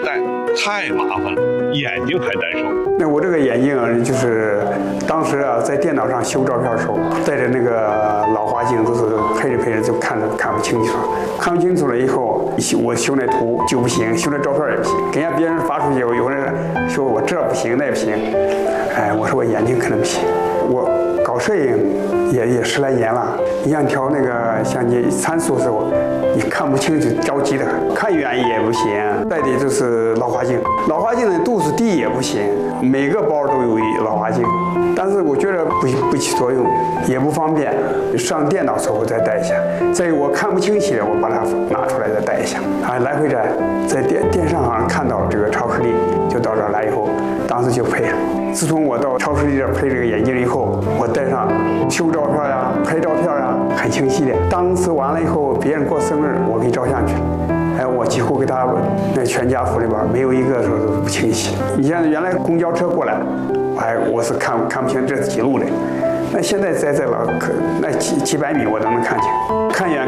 戴，太麻烦了，眼睛还难受。 那我这个眼镜就是当时啊，在电脑上修照片的时候，带着那个老花镜，都是配着就看不清楚，看不清楚了以后，我修那图就不行，修那照片也不行，给人家别人发出去，有人说我这不行那不行，哎，我说我眼睛可能不行，我搞摄影也10来年了，你像调那个相机参数的时候，你看不清就着急的，看远也不行，戴的就是老花镜，老花镜的度数低也不行，每个包都有老花镜，但是我觉得不起作用，也不方便，上电脑时候再戴一下，再有我看不清晰的，我把它拿出来再戴一下，啊，来回摘，在电视上看到这个超视力，就到这儿来以后，当时就配了。自从我到超视力这儿配这个眼镜以后，我戴上修照片呀、拍照片呀，很清晰的。当时完了以后，别人过生日，我给照相去，哎，我几乎给他那全家福里边没有一个说不清晰。你像原来公交车过来，我是看不清这是几路的，那现在在那几百米我都能看清，看远